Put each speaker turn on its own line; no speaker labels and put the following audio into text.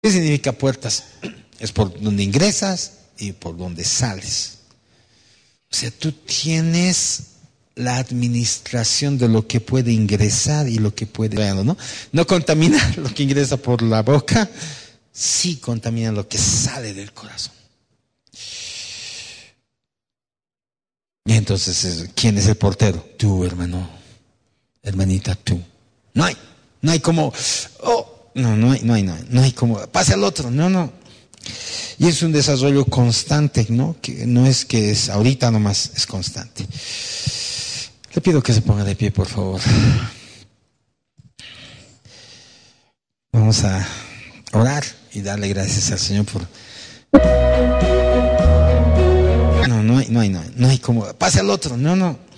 ¿Qué significa puertas? Es por donde ingresas y por donde sales. O sea, tú tienes la administración de lo que puede ingresar y lo que puede, ¿no? No contamina lo que ingresa por la boca, sí contamina lo que sale del corazón. Y entonces, ¿quién es el portero? Tú, hermano, hermanita, tú. No hay como, no hay como, pase al otro, no. Y es un desarrollo constante, ¿no? Que no es que es ahorita nomás, es constante. Le pido que se ponga de pie, por favor. Vamos a orar y darle gracias al Señor por... No hay como, pase al otro, no.